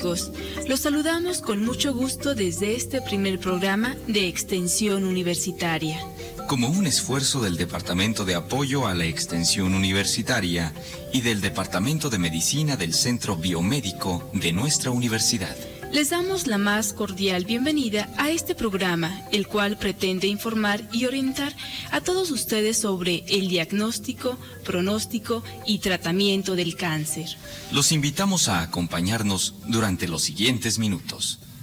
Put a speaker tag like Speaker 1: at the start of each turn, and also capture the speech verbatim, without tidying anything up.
Speaker 1: amigos, los saludamos con mucho gusto desde este primer programa de Extensión Universitaria.
Speaker 2: Como un esfuerzo del Departamento de Apoyo a la Extensión Universitaria y del Departamento de Medicina del Centro Biomédico de nuestra universidad.
Speaker 1: Les damos la más cordial bienvenida a este programa, el cual pretende informar y orientar a todos ustedes sobre el diagnóstico, pronóstico y tratamiento del cáncer.
Speaker 2: Los invitamos a acompañarnos durante los siguientes minutos.